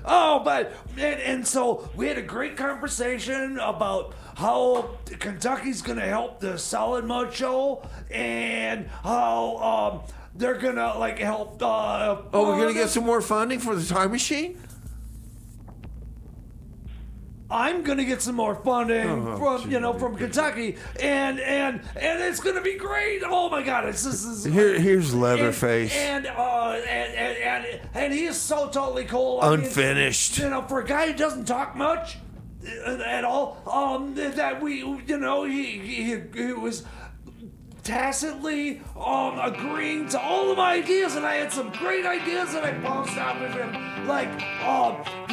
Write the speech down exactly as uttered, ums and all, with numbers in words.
Oh, but and, and so we had a great conversation about how Kentucky's gonna help the Solid Mud Show and how um they're gonna like help. Uh, Oh, we're gonna get some more funding for the time machine. I'm gonna get some more funding Oh, from you know from Kentucky, and and and it's gonna be great. Oh my God, it's this is Here, here's Leatherface. and and, uh, and and and and he is so totally cool. I mean, Unfinished. you know, for a guy who doesn't talk much uh, at all, um, that we you know he he, he was tacitly um agreeing to all of my ideas, and I had some great ideas that I bounced off of him, like um.